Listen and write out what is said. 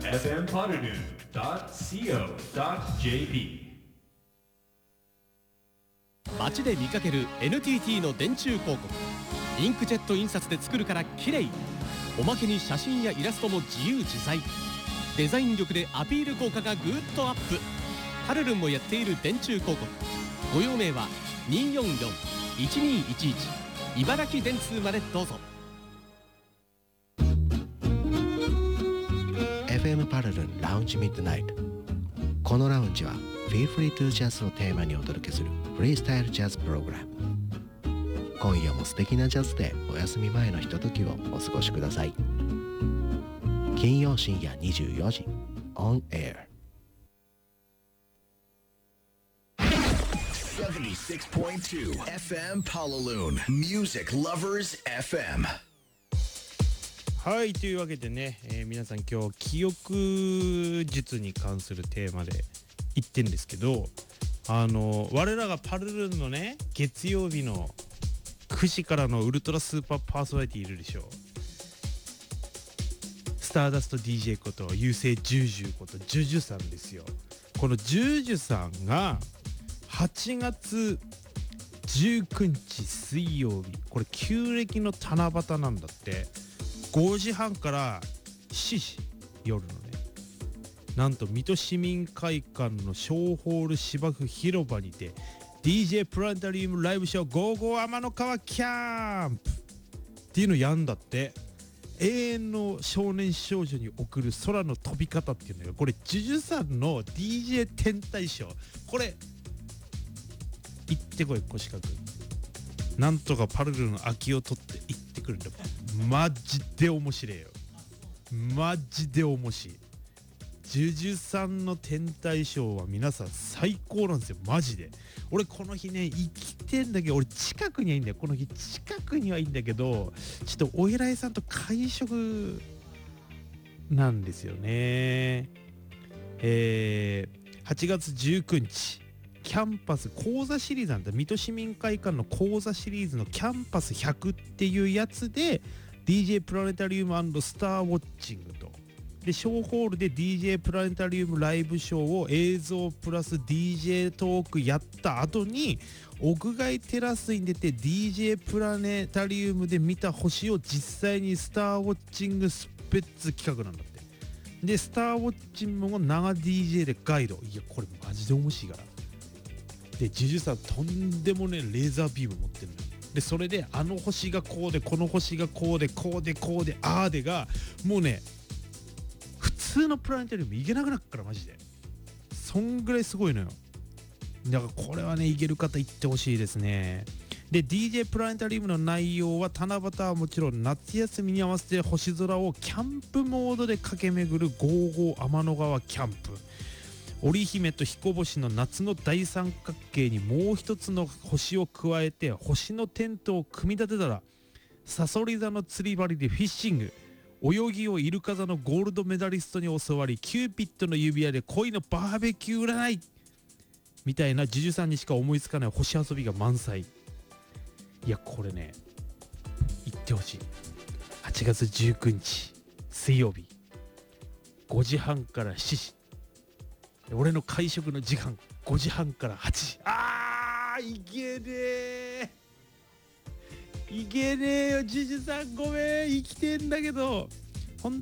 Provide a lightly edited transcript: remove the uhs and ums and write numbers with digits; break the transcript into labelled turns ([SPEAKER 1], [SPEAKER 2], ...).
[SPEAKER 1] fmpoddernoon.co.jp
[SPEAKER 2] 街で見かける NTT の電柱広告、インクジェット印刷で作るから綺麗。おまけに写真やイラストも自由自在。デザイン力でアピール効果がぐっとアップ。パルルンもやっている電柱広告、ご用命は 244-1211 茨城電通までどうぞ。
[SPEAKER 3] FM パルルンラウンジミッドナイト。このラウンジは Feel Free to Jazz をテーマにお届けするフリースタイルジャズプログラム。今夜も素敵なジャズでお休み前のひとときをお過ごしください。金曜深夜24時 On Air
[SPEAKER 4] 76.2 FM Palaloon Music Lovers FM。
[SPEAKER 5] はい、というわけでね、皆さん今日記憶術に関するテーマで言ってんですけど、我らがパルルンのね、月曜日の9時からのウルトラスーパーパーソナリティいるでしょ。スターダスト DJ こと優勢ジュージューことジュジュさんですよ。このジュージュさんが8月19日水曜日、これ旧暦の七夕なんだって。5時半から7時夜のね、なんと水戸市民会館の小ホール芝生広場にて DJ プラネタリウムライブショーゴーゴー天の川キャンプっていうのやんだって。永遠の少年少女に送る空の飛び方っていうのが、これジュジュさんの DJ 天体ショー。これ行ってこい、腰掛なんとかパルルの空きを取って行ってくるんだ。マジで面白いよ、マジで面白い。ジュジュさんの天体ショーは皆さん最高なんですよ、マジで。俺この日ね生きてんだけど、俺近くにはいいんだよ、この日近くにはいいんだけど、ちょっとお偉いさんと会食なんですよね。8月19日キャンパス講座シリーズなんだ。水戸市民会館の講座シリーズのキャンパス100っていうやつで DJ プラネタリウム&スターウォッチングと、で小ホールで DJ プラネタリウムライブショーを映像プラス DJ トークやった後に屋外テラスに出て DJ プラネタリウムで見た星を実際にスターウォッチングスペッツ企画なんだって。でスターウォッチングも長 DJ でガイド。いやこれマジで面白いから。でジュジュさんとんでもねレーザービーム持ってるのよ。でそれであの星がこうでこの星がこうでこうでこうであーでがもうね普通のプラネタリウム行けなくなるからマジで。そんぐらいすごいのよ。だからこれはね行ける方行ってほしいですね。で DJ プラネタリウムの内容は七夕はもちろん夏休みに合わせて星空をキャンプモードで駆け巡る55天の川キャンプ。織姫と彦星の夏の大三角形にもう一つの星を加えて星のテントを組み立てたら、サソリ座の釣り針でフィッシング、泳ぎをイルカ座のゴールドメダリストに教わりキューピッドの指輪で恋のバーベキュー占いみたいなジュジュさんにしか思いつかない星遊びが満載。いやこれね行ってほしい。8月19日水曜日5時半から7時、俺の会食の時間5時半から8時。いけねえいけねえよジュジュさん、ごめん生きてんだけど